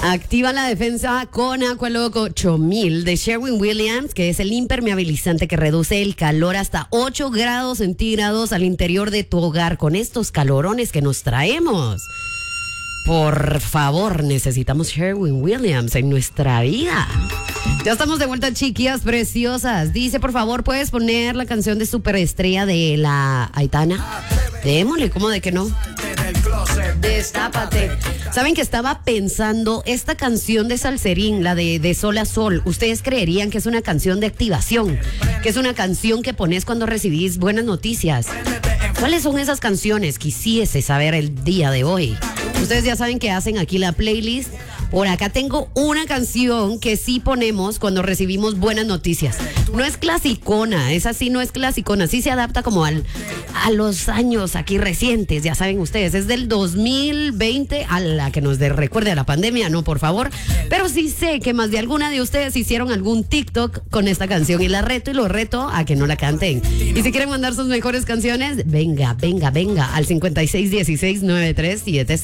Activa la defensa con Aqualoco 8000 de Sherwin Williams, que es el impermeabilizante que reduce el calor hasta 8 grados centígrados al interior de tu hogar con estos calorones que nos traemos. Por favor, necesitamos Sherwin Williams en nuestra vida. Ya estamos de vuelta, chiquillas preciosas. Dice, por favor, ¿puedes poner la canción de Superestrella de la Aitana? Démosle, ¿cómo de que no? Destápate. Saben que estaba pensando, esta canción de Salserín, la de Sol a Sol, ¿ustedes creerían que es una canción de activación? Que es una canción que pones cuando recibís buenas noticias. ¿Cuáles son esas canciones? Quisiese saber el día de hoy. Ustedes ya saben que hacen aquí la playlist. Por acá tengo una canción que sí ponemos cuando recibimos buenas noticias. No es clasicona, esa sí no es clasicona, sí se adapta como a los años aquí recientes, ya saben ustedes, es del 2020, a la que nos recuerde a la pandemia, no, por favor. Pero sí sé que más de alguna de ustedes hicieron algún TikTok con esta canción y la reto y lo reto a que no la canten. Y si quieren mandar sus mejores canciones, venga, al 56169373.